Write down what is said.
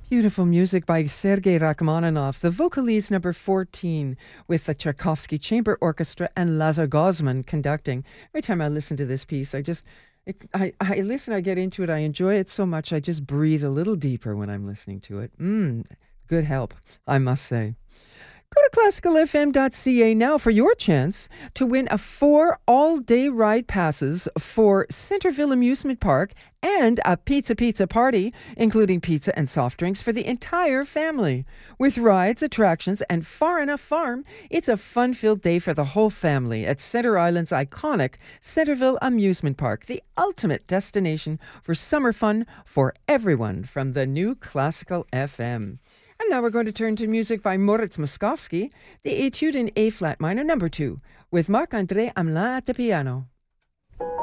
Beautiful music by Sergei Rachmaninoff, the Vocalese number 14 with the Tchaikovsky Chamber Orchestra and Lazar Gozman conducting. Every time I listen to this piece, I listen, I get into it, I enjoy it so much, I just breathe a little deeper when I'm listening to it. Good help, I must say. Go to classicalfm.ca now for your chance to win 4 all-day ride passes for Centerville Amusement Park and a pizza party, including pizza and soft drinks for the entire family. With rides, attractions, and Far Enough Farm, it's a fun-filled day for the whole family at Center Island's iconic Centerville Amusement Park, the ultimate destination for summer fun for everyone from the new Classical FM. And now we're going to turn to music by Moritz Moskowski, the Etude in A-flat minor number 2, with Marc-André Hamelin at the piano.